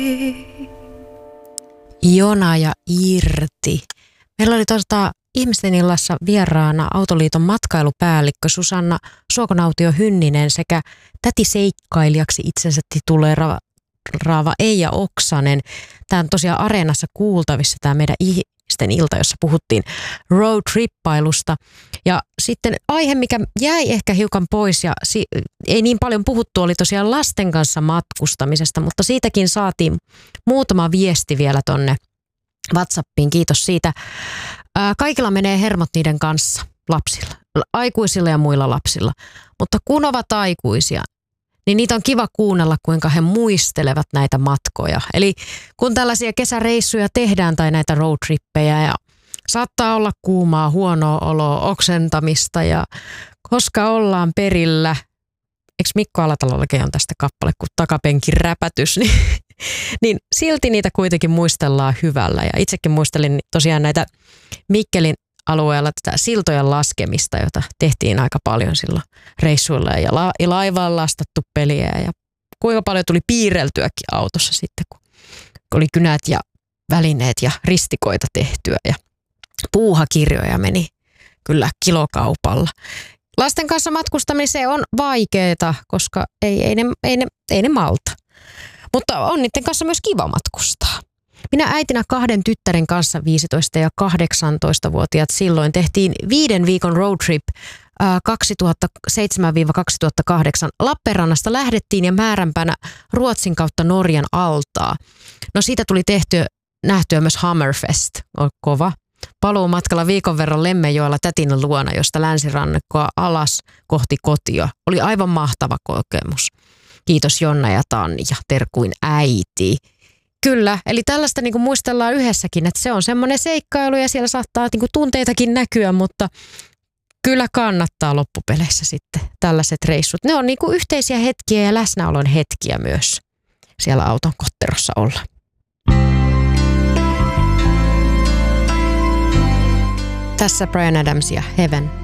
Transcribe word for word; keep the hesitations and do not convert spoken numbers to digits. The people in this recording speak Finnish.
Jona ja Irti. Meillä oli tuosta Ihmisten illassa vieraana Autoliiton matkailupäällikkö Susanna Suokonautio-Hynninen sekä tätiseikkailijaksi itsensä tituleeraava Eija Oksanen. Tämä on tosiaan Areenassa kuultavissa tämä meidän Ihmisten ilta, jossa puhuttiin road-trippailusta. Ja sitten aihe, mikä jäi ehkä hiukan pois ja si- ei niin paljon puhuttu, oli tosiaan lasten kanssa matkustamisesta, mutta siitäkin saatiin muutama viesti vielä tonne WhatsAppiin. Kiitos siitä. Ää, kaikilla menee hermot niiden kanssa, lapsilla, aikuisilla ja muilla lapsilla. Mutta kun ovat aikuisia, niin niitä on kiva kuunnella, kuinka he muistelevat näitä matkoja. Eli kun tällaisia kesäreissuja tehdään tai näitä roadtrippejä ja saattaa olla kuumaa, huonoa oloa, oksentamista ja koska ollaan perillä. Eikö Mikko Alatalollakin on tästä kappale kuin takapenkin räpätys, niin, niin silti niitä kuitenkin muistellaan hyvällä. Ja itsekin muistelin tosiaan näitä Mikkelin alueella tätä siltojen laskemista, jota tehtiin aika paljon silloin reissuilla ja, la, ja laivaan lastattu peliä. Ja kuinka paljon tuli piirreltyäkin autossa sitten, kun oli kynät ja välineet ja ristikoita tehtyä ja puuhakirjoja meni kyllä kilokaupalla. Lasten kanssa matkustamiseen on vaikeaa, koska ei, ei, ne, ei, ne, ei ne malta. Mutta on niiden kanssa myös kiva matkustaa. Minä äitinä kahden tyttären kanssa viisitoista- ja kahdeksantoistavuotiaat silloin tehtiin viiden viikon roadtrip kaksituhattaseitsemän kaksituhattakahdeksan. Lappeenrannasta lähdettiin ja määränpänä Ruotsin kautta Norjan altaa. No siitä tuli tehtyä, nähtyä myös Hammerfest, on kova. Paluumatkalla viikon verran Lemmenjoella tätin luona, josta länsirannikkoa alas kohti kotia. Oli aivan mahtava kokemus. Kiitos Jonna ja Tanja, terkuin äiti. Kyllä, eli tällaista niin kuin muistellaan yhdessäkin, että se on semmoinen seikkailu ja siellä saattaa niin kuin tunteitakin näkyä, mutta kyllä kannattaa loppupeleissä sitten tällaiset reissut. Ne on niin kuin yhteisiä hetkiä ja läsnäolon hetkiä myös siellä auton kotterossa olla. Tässä Bryan Adams ja Heaven.